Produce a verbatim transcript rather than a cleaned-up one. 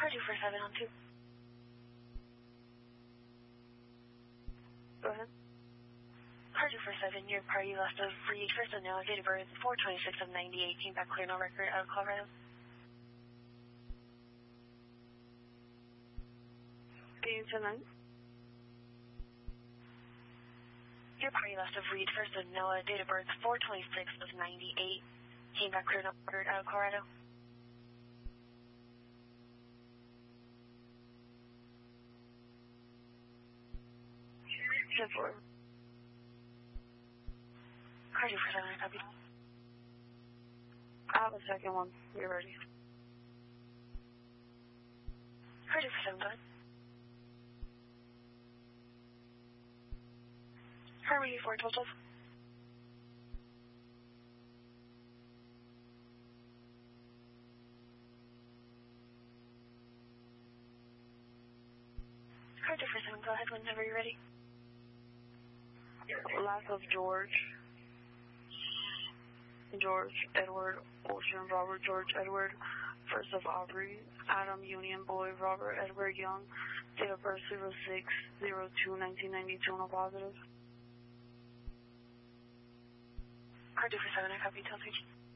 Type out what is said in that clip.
Car two four seven on two. Go ahead. Car two four seven, your party left of Reed, first unknown, date of birth four twenty-six of ninety-eight, came back clear, no record, out of Colorado. Can you tonight? Your party left of Reed, first of Noah, date of birth four twenty-six of ninety-eight, came back clear, no record, out of Colorado. ten four. Car two four seven, I copy. I have a second one. You're ready. Car two four seven, go ahead. Harmony four twelve twelve. Car two four seven, go ahead whenever you're ready. Last of George. George, Edward, Ocean, Robert, George, Edward. First of Aubrey, Adam, Union, Boy, Robert, Edward, Young. Date of birth zero six zero two nineteen ninety-two, no positive. Car two four seven, I copy, tell three.